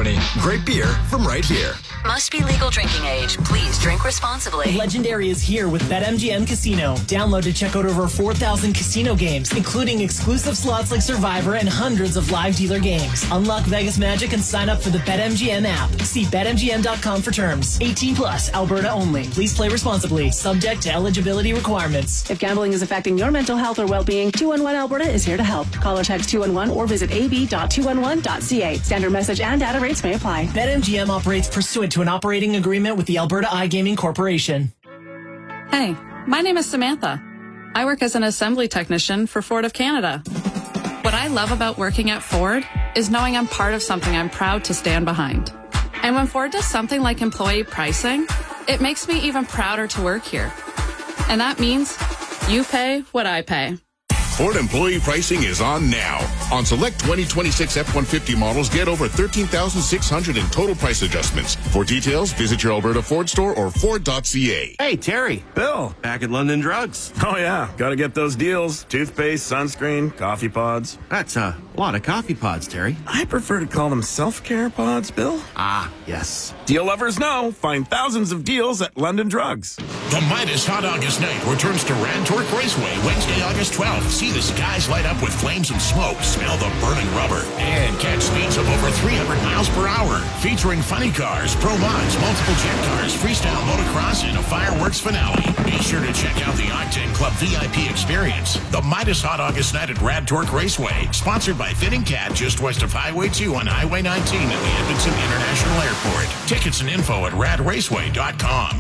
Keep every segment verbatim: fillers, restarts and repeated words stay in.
Company. Great beer from right here. Must be legal drinking age. Please drink responsibly. Legendary is here with BetMGM Casino. Download to check out over four thousand casino games, including exclusive slots like Survivor and hundreds of live dealer games. Unlock Vegas Magic and sign up for the BetMGM app. See Bet M G M dot com for terms. eighteen plus, Alberta only. Please play responsibly. Subject to eligibility requirements. If gambling is affecting your mental health or well-being, two one one Alberta is here to help. Call or text two one one or visit a b dot two one one dot c a. Standard message and data rates may apply. BetMGM operates pursuant to an operating agreement with the Alberta iGaming Corporation. Hey, my name is Samantha. I work as an assembly technician for Ford of Canada. What I love about working at Ford is knowing I'm part of something I'm proud to stand behind. And when Ford does something like employee pricing, it makes me even prouder to work here. And that means you pay what I pay. Ford employee pricing is on now. On select twenty twenty-six F one fifty models, get over thirteen thousand six hundred in total price adjustments. For details, visit your Alberta Ford store or Ford dot c a. Hey, Terry. Bill. Back at London Drugs. Oh, yeah. Gotta get those deals. Toothpaste, sunscreen, coffee pods. That's a lot of coffee pods, Terry. I prefer to call them self-care pods, Bill. Ah, yes. Deal lovers know. Find thousands of deals at London Drugs. The Midas Hot August Night returns to Rantorque Raceway Wednesday, August twelfth. See the skies light up with flames and smoke, smell the burning rubber, and catch speeds of over three hundred miles per hour. Featuring funny cars, pro mods, multiple jet cars, freestyle motocross, and a fireworks finale. Be sure to check out the Octane Club V I P experience. The Midas Hot August Night at Rantorque Raceway, sponsored by Fitting Cat, just west of Highway two on Highway nineteen at the Edmonton International Airport. Tickets and info at rad raceway dot com.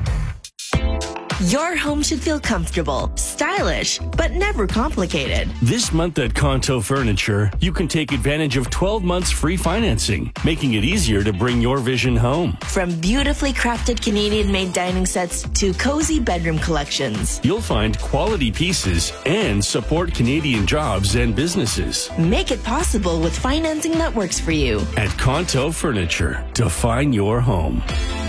Your home should feel comfortable, stylish, but never complicated. This month at Conto Furniture, you can take advantage of twelve months free financing, making it easier to bring your vision home. From beautifully crafted Canadian-made dining sets to cozy bedroom collections. You'll find quality pieces and support Canadian jobs and businesses. Make it possible with financing that works for you. At Conto Furniture, define your home.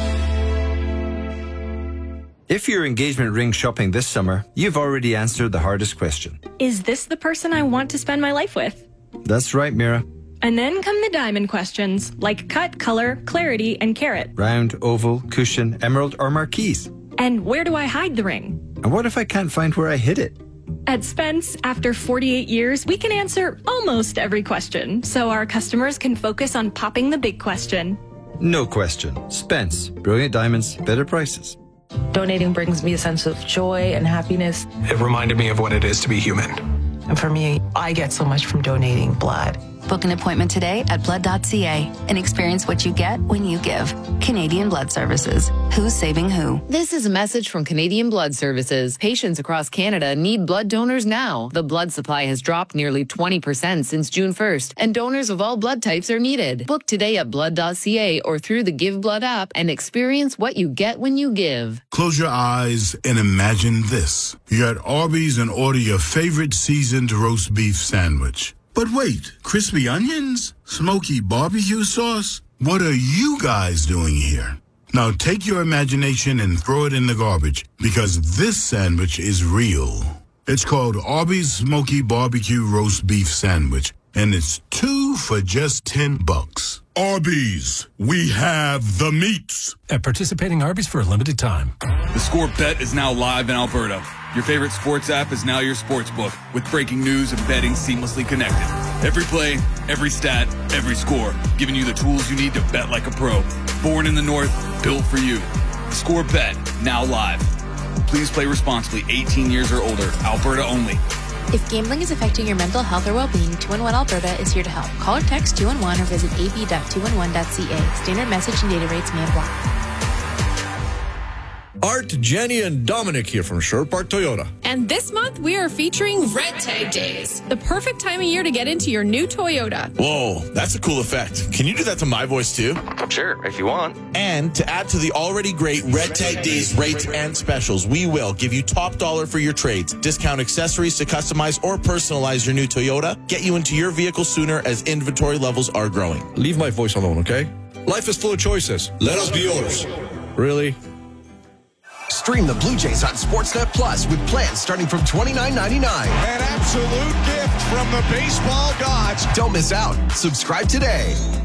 If you're engagement ring shopping this summer, you've already answered the hardest question. Is this the person I want to spend my life with? That's right, Mira. And then come the diamond questions, like cut, color, clarity, and carat. Round, oval, cushion, emerald, or marquise. And where do I hide the ring? And what if I can't find where I hid it? At Spence, after forty-eight years, we can answer almost every question, so our customers can focus on popping the big question. No question. Spence. Brilliant diamonds, better prices. Donating brings me a sense of joy and happiness. It reminded me of what it is to be human. And for me, I get so much from donating blood. Book an appointment today at blood dot c a and experience what you get when you give. Canadian Blood Services. Who's saving who? This is a message from Canadian Blood Services. Patients across Canada need blood donors now. The blood supply has dropped nearly twenty percent since June first, and donors of all blood types are needed. Book today at blood dot c a or through the Give Blood app and experience what you get when you give. Close your eyes and imagine this. You're at Arby's and order your favorite seasoned roast beef sandwich. But wait, crispy onions? Smoky barbecue sauce? What are you guys doing here? Now take your imagination and throw it in the garbage, because this sandwich is real. It's called Arby's Smoky Barbecue Roast Beef Sandwich, and it's two for just ten bucks. Arby's, we have the meats. At participating Arby's for a limited time. The Score Bet is now live in Alberta. Your favorite sports app is now your sports book, with breaking news and betting seamlessly connected. Every play, every stat, every score, giving you the tools you need to bet like a pro. Born in the North, built for you. Score Bet, now live. Please play responsibly, eighteen years or older, Alberta only. If gambling is affecting your mental health or well-being, two one one Alberta is here to help. Call or text two one one or visit a b dot two one one dot c a. Standard message and data rates may apply. Art, Jenny, and Dominic here from Sherwood Park Toyota. And this month, we are featuring Red Tag Days, the perfect time of year to get into your new Toyota. Whoa, that's a cool effect. Can you do that to my voice too? Sure, if you want. And to add to the already great Red Tag Days rates and specials, we will give you top dollar for your trades, discount accessories to customize or personalize your new Toyota, get you into your vehicle sooner as inventory levels are growing. Leave my voice alone, okay? Life is full of choices. Let us be yours. Really? Stream the Blue Jays on Sportsnet Plus with plans starting from twenty-nine ninety-nine. An absolute gift from the baseball gods. Don't miss out. Subscribe today.